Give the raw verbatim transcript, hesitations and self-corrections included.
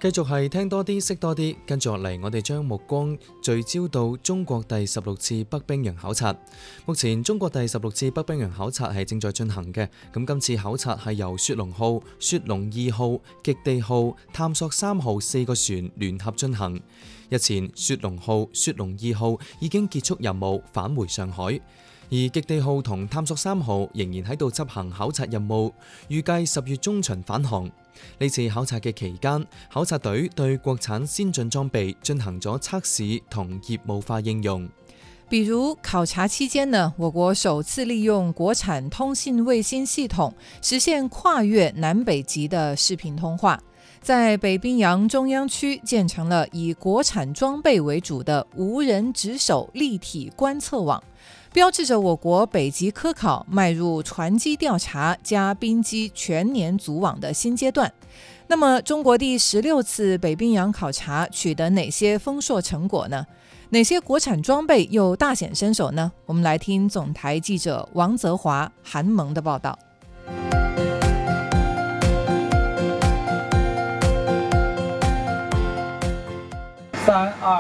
繼續係聽多啲識多啲，跟住落嚟我哋將目光聚焦到中國第十六次北冰洋考察。目前中國第十六次北冰洋考察係正在進行嘅，咁今次考察係由雪龍號、雪龍二號、極地號、探索三號四個船聯合進行。日前雪龍號、雪龍二號已經結束任務返回上海，而極地號同探索三號仍然喺度執行考察任務，預計十月中旬返航。呢次考察嘅期間，考察隊對國產先進裝備進行咗測試同業務化應用。 比如考察期間呢，我國首次利用國產通信衛星系統實現跨越南北極的視頻通話，在北冰洋中央區建成了以國產裝備為主的無人值守立體觀測網，標誌着我國北極科考邁入船機調查加冰機全年組網的新階段。那麼中國第十六次北冰洋考察取得哪些豐碩成果呢？哪些國產裝備又大顯身手呢？我們來聽總台記者王澤華、韓萌的報道。 三二